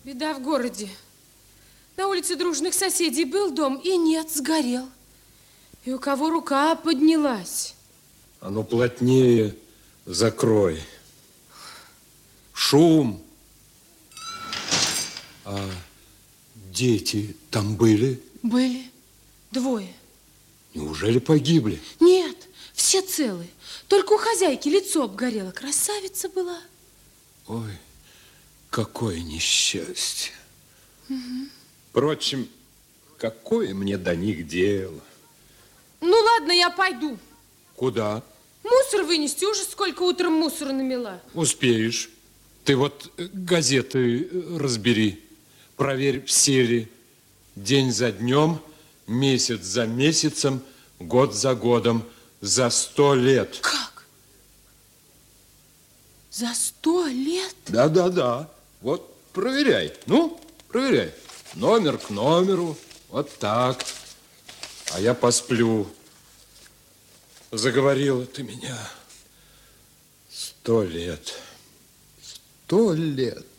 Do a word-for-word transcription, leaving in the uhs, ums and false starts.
Беда в городе. На улице Дружных соседей был дом, и нет, сгорел. И у кого рука поднялась. А ну плотнее закрой. Шум. А дети там были? Были. Двое. Неужели погибли? Нет, все целы. Только у хозяйки лицо обгорело. Красавица была. Ой, какое несчастье. Угу. Впрочем, какое мне до них дело? Ну, ладно, я пойду. Куда? Мусор вынести. Уже сколько утром мусора намела. Успеешь. Ты вот газеты разбери. Проверь, все ли. День за днем, месяц за месяцем, год за годом. За сто лет. Как? За сто лет? Да, да, да. Вот проверяй. Ну, проверяй. Номер к номеру. Вот так. А я посплю. Заговорила ты меня. Сто лет. Сто лет.